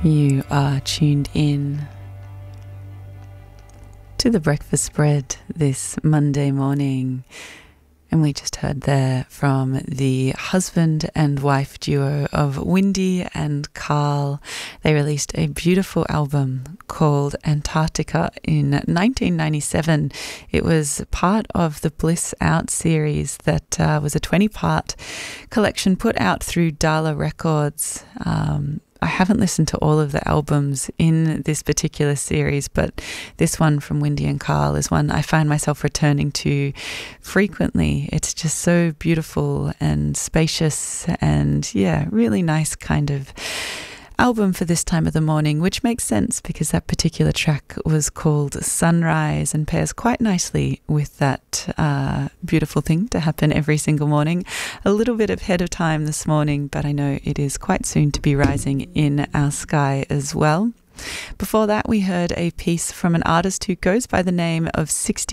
You are tuned in to the breakfast spread this Monday morning, and we just heard there from the husband and wife duo of Windy and Carl. They released a beautiful album called Antarctica in 1997. It was part of the Bliss Out series that was a 20-part collection put out through Dala Records. I haven't listened to all of the albums in this particular series, but this one from Windy and Carl is one I find myself returning to frequently. It's just so beautiful and spacious and, yeah, really nice kind of album for this time of the morning, which makes sense because that particular track was called Sunrise and pairs quite nicely with that beautiful thing to happen every single morning. A little bit ahead of time this morning, but I know it is quite soon to be rising in our sky as well. Before that, we heard a piece from an artist who goes by the name of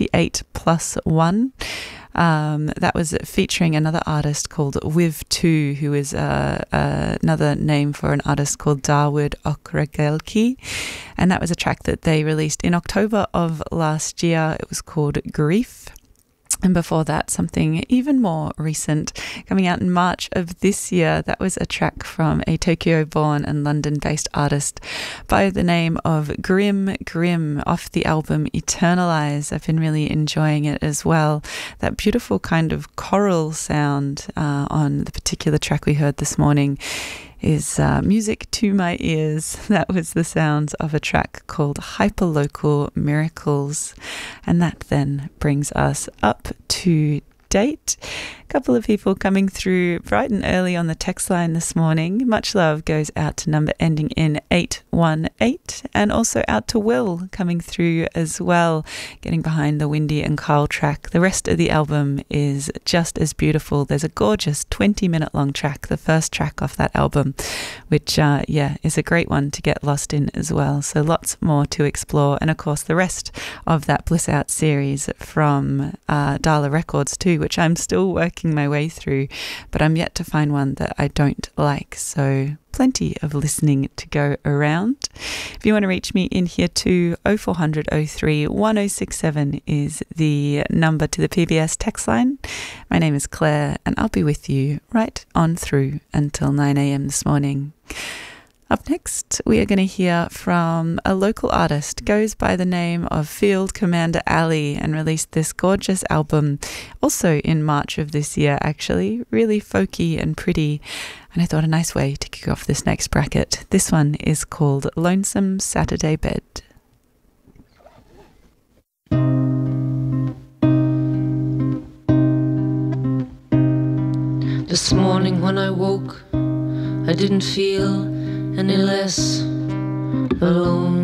68+1. That was featuring another artist called Wiv2, who is another name for an artist called Dawood Okregelki. And that was a track that they released in October of last year. It was called Grief. And before that, something even more recent, coming out in March of this year. That was a track from a Tokyo-born and London-based artist by the name of Grim Grim off the album Eternalize. I've been really enjoying it as well. That beautiful kind of choral sound on the particular track we heard this morning is music to my ears. That was the sounds of a track called Hyperlocal Miracles. And that then brings us up to date. A couple of people coming through bright and early on the text line this morning. Much love goes out to number ending in 818, and also out to Will coming through as well, getting behind the Windy and Carl track. The rest of the album is just as beautiful. There's a gorgeous 20-minute long track, the first track off that album, which is a great one to get lost in as well. So lots more to explore, and of course the rest of that Bliss Out series from Dala Records too, which I'm still working my way through, but I'm yet to find one that I don't like. So plenty of listening to go around. If you want to reach me in here too, 0400 03 1067 is the number to the PBS text line. My name is Claire, and I'll be with you right on through until 9 a.m. this morning. Up next, we are going to hear from a local artist, goes by the name of Field Commander Ali, and released this gorgeous album also in March of this year, actually. Really folky and pretty, and I thought a nice way to kick off this next bracket. This one is called Lonesome Saturday Bed. This morning when I woke, I didn't feel any less alone.